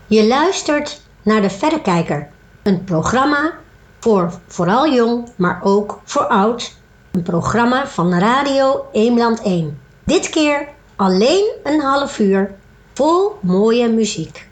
Je luistert naar De Verrekijker, een programma voor vooral jong, maar ook voor oud. Een programma van Radio Eemland 1. Dit keer alleen een half uur, vol mooie muziek.